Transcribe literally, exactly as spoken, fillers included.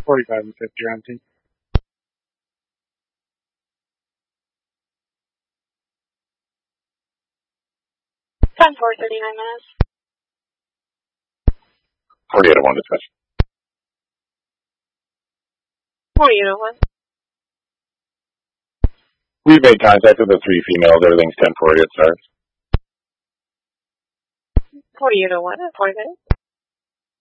forty-five and fifty are empty. ten four, thirty-nine minutes. forty-eight oh one dispatch. forty-eight oh one. We've made contact with the three females. Everything's ten forty at stars. forty-eight oh one at forty minutes.